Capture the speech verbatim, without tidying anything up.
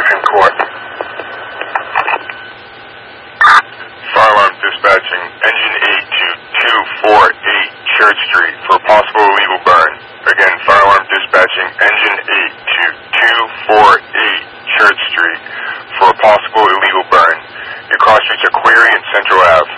American Court. Fire alarm dispatching, engine eight to two four eight Church Street for possible illegal burn. Again, fire alarm dispatching, engine eight to two four eight Church Street for a possible illegal burn. Your call streets are Query and Central Ave.